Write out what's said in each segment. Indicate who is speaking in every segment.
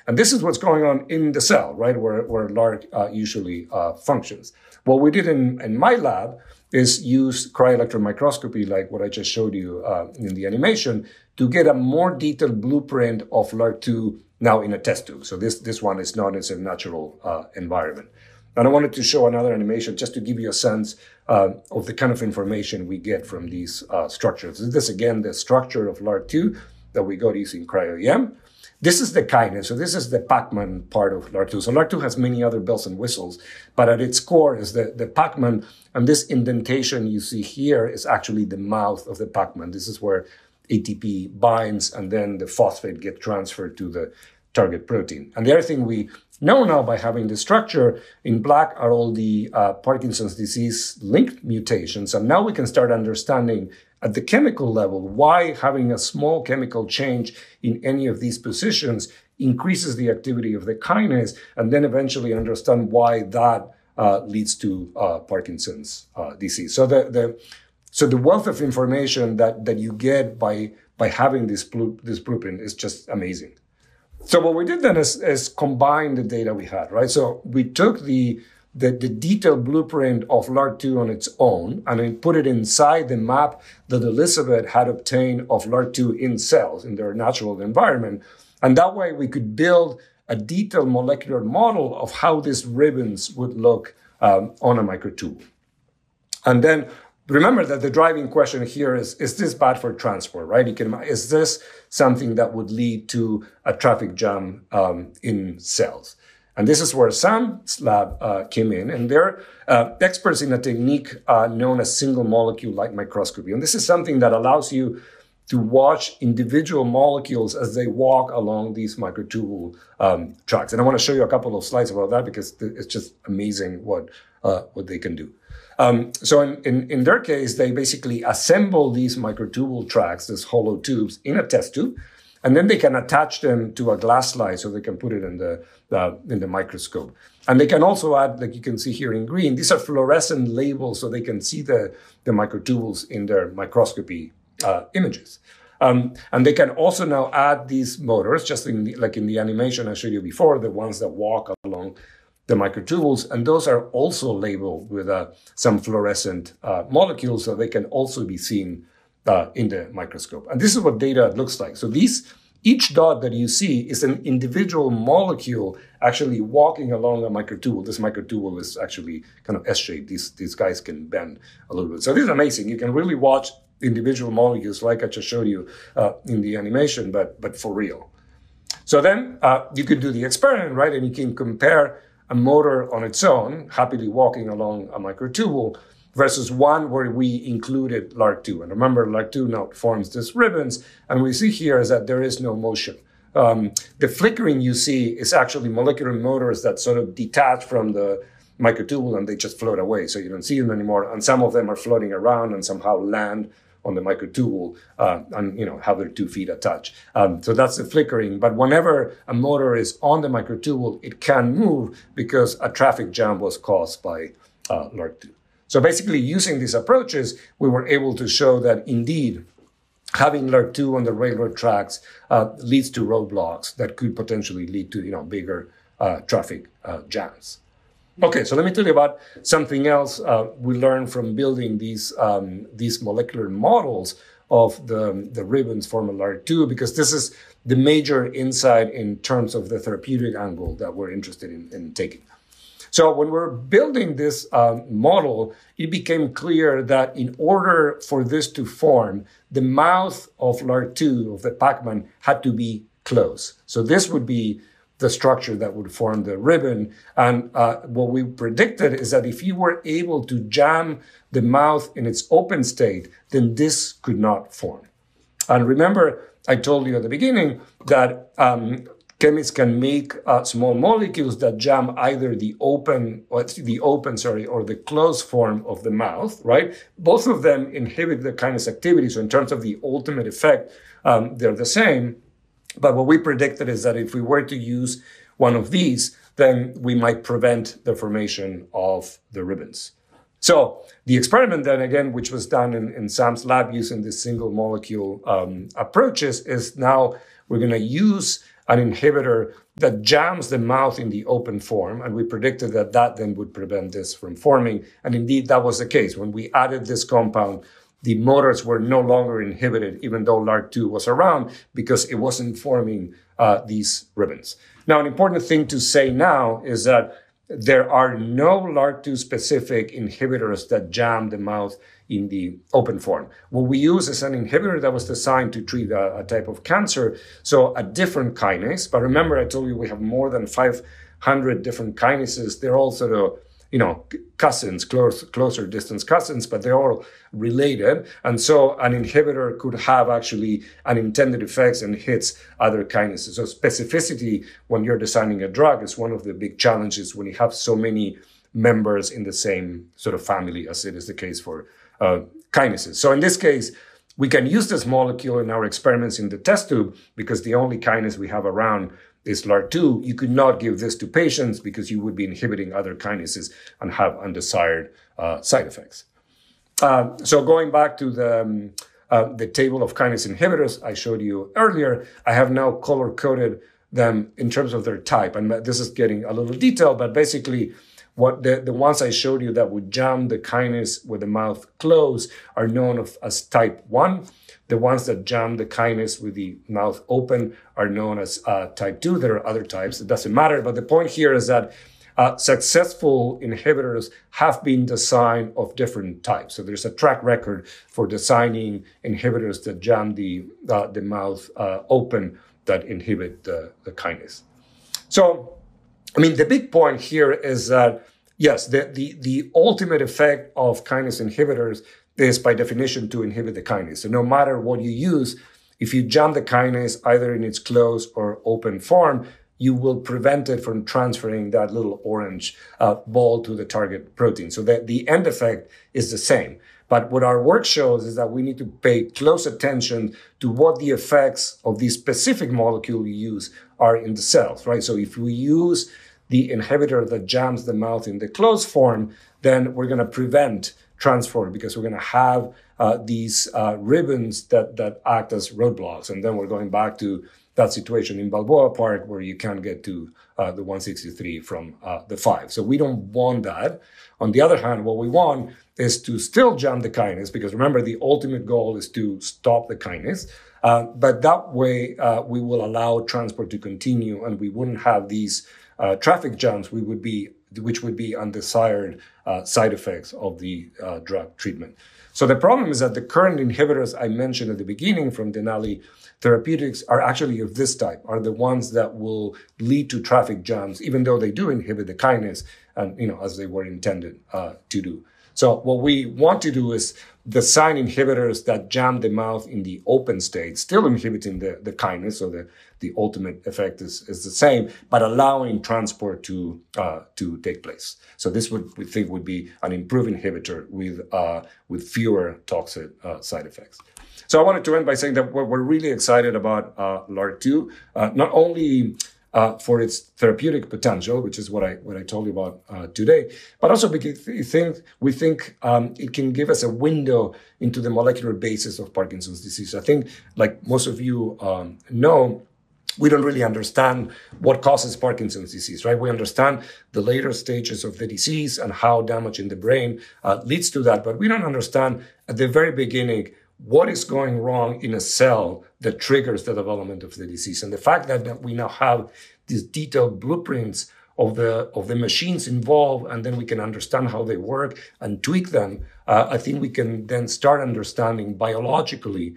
Speaker 1: And this is what's going on in the cell, right, where LARC usually functions. What we did in my lab is use cryo-electron microscopy, like what I just showed you in the animation, to get a more detailed blueprint of LARC2 now in a test tube. So this one is not in a natural environment. And I wanted to show another animation just to give you a sense of the kind of information we get from these structures. This is, again, the structure of LARC2 that we got using cryo-EM. This is the kinase. So this is the Pacman part of LARC2. So LARC2 has many other bells and whistles, but at its core is the Pacman. And this indentation you see here is actually the mouth of the Pacman. This is where ATP binds, and then the phosphate gets transferred to the target protein. And the other thing we know now by having the structure in black are all the Parkinson's disease linked mutations. And now we can start understanding at the chemical level why having a small chemical change in any of these positions increases the activity of the kinase, and then eventually understand why that leads to Parkinson's disease. So the wealth of information that you get by having this blueprint is just amazing. So what we did then is combine the data we had, right? So we took the detailed blueprint of LARC2 on its own, and we put it inside the map that Elizabeth had obtained of LARC2 in cells in their natural environment. And that way we could build a detailed molecular model of how these ribbons would look on a microtubule. And then remember that the driving question here is this bad for transport, right? Is this something that would lead to a traffic jam in cells? And this is where Sam's lab came in, and they're experts in a technique known as single molecule light microscopy. And this is something that allows you to watch individual molecules as they walk along these microtubule tracks. And I want to show you a couple of slides about that because it's just amazing what they can do. So in their case, they basically assemble these microtubule tracks, these hollow tubes, in a test tube, and then they can attach them to a glass slide so they can put it in the microscope. And they can also add, like you can see here in green, these are fluorescent labels so they can see the microtubules in their microscopy images. And they can also now add these motors, just like in the animation I showed you before, the ones that walk along the microtubules, and those are also labeled with some fluorescent molecules so they can also be seen in the microscope. And this is what data looks like. So each dot that you see is an individual molecule actually walking along a microtubule. This microtubule is actually kind of S-shaped. These guys can bend a little bit. So this is amazing. You can really watch individual molecules like I just showed you in the animation, but for real. So then you could do the experiment, right? And you can compare a motor on its own, happily walking along a microtubule, versus one where we included LARC2. And remember, LARC2 now forms these ribbons, and we see here is that there is no motion. The flickering you see is actually molecular motors that sort of detach from the microtubule and they just float away, so you don't see them anymore. And some of them are floating around and somehow land on the microtubule and have their 2 feet attached. So that's the flickering. But whenever a motor is on the microtubule, it can move because a traffic jam was caused by LARC2. So basically, using these approaches, we were able to show that indeed having LARC2 on the railroad tracks leads to roadblocks that could potentially lead to bigger traffic jams. Okay, so let me tell you about something else we learned from building these molecular models of the ribbons from LARC2, because this is the major insight in terms of the therapeutic angle that we're interested in taking. So when we're building this model, it became clear that in order for this to form, the mouth of LARC2, of the Pacman, had to be closed. So this would be the structure that would form the ribbon. And what we predicted is that if you were able to jam the mouth in its open state, then this could not form. And remember, I told you at the beginning that chemists can make small molecules that jam either the open or the closed form of the mouth, right? Both of them inhibit the kinase activity. So in terms of the ultimate effect, they're the same. But what we predicted is that if we were to use one of these, then we might prevent the formation of the ribbons. So the experiment then, again, which was done in Sam's lab using the single molecule approaches, is now we're going to use an inhibitor that jams the mouth in the open form. And we predicted that that then would prevent this from forming. And indeed, that was the case. When we added this compound, the motors were no longer inhibited, even though LRRK2 was around, because it wasn't forming these ribbons. Now, an important thing to say now is that there are no LRRK2 specific inhibitors that jam the mouth in the open form. What we use is an inhibitor that was designed to treat a type of cancer, so a different kinase. But remember, I told you we have more than 500 different kinases. They're all sort of, cousins, closer distance cousins, but they're all related. And so an inhibitor could have actually unintended effects and hits other kinases. So specificity when you're designing a drug is one of the big challenges when you have so many members in the same sort of family, as it is the case for kinases. So in this case, we can use this molecule in our experiments in the test tube because the only kinase we have around is LRRK2. You could not give this to patients because you would be inhibiting other kinases and have undesired side effects. So going back to the table of kinase inhibitors I showed you earlier, I have now color-coded them in terms of their type. And this is getting a little detailed, but basically what the ones I showed you that would jam the kinase with the mouth closed are known as type 1. The ones that jam the kinase with the mouth open are known as type 2. There are other types. It doesn't matter. But the point here is that successful inhibitors have been designed of different types. So there's a track record for designing inhibitors that jam the mouth open that inhibit the kinase. So, the big point here is that, yes, the ultimate effect of kinase inhibitors is by definition to inhibit the kinase. So no matter what you use, if you jam the kinase either in its closed or open form, you will prevent it from transferring that little orange ball to the target protein. So that the end effect is the same. But what our work shows is that we need to pay close attention to what the effects of the specific molecule you use are in the cells, right? So if we use the inhibitor that jams the mouth in the closed form, then we're going to prevent transfer because we're going to have these ribbons that act as roadblocks. And then we're going back to that situation in Balboa Park where you can't get to the 163 from the 5. So we don't want that. On the other hand, what we want is to still jam the kinase, because remember, the ultimate goal is to stop the kinase. But that way, we will allow transport to continue and we wouldn't have these traffic jams, which would be undesired side effects of the drug treatment. So the problem is that the current inhibitors I mentioned at the beginning from Denali Therapeutics are actually of this type, are the ones that will lead to traffic jams, even though they do inhibit the kinase, and as they were intended to do. So what we want to do is design inhibitors that jam the mouth in the open state, still inhibiting the kinase, so the ultimate effect is the same, but allowing transport to take place. So this we think would be an improved inhibitor with fewer toxic side effects. So I wanted to end by saying that we're really excited about LRRK2, not only for its therapeutic potential, which is what I told you about today, but also because we think it can give us a window into the molecular basis of Parkinson's disease. I think, like most of you know, we don't really understand what causes Parkinson's disease, right? We understand the later stages of the disease and how damage in the brain leads to that, but we don't understand at the very beginning what is going wrong in a cell that triggers the development of the disease. And the fact that we now have these detailed blueprints of the machines involved, and then we can understand how they work and tweak them, I think we can then start understanding biologically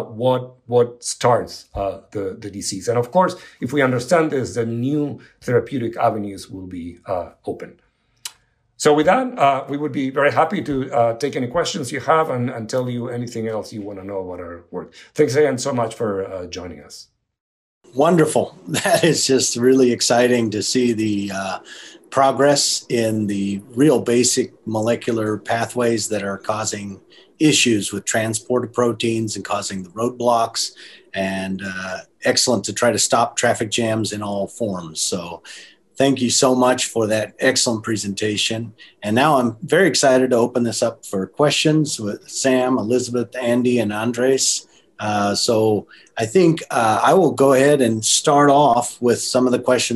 Speaker 1: what starts the disease. And of course, if we understand this, then new therapeutic avenues will be open. So with that, we would be very happy to take any questions you have and tell you anything else you want to know about our work. Thanks again so much for joining us.
Speaker 2: Wonderful. That is just really exciting to see the progress in the real basic molecular pathways that are causing issues with transporter proteins and causing the roadblocks, and excellent to try to stop traffic jams in all forms. So thank you so much for that excellent presentation. And now I'm very excited to open this up for questions with Sam, Elizabeth, Andy, and Andres. So I think I will go ahead and start off with some of the questions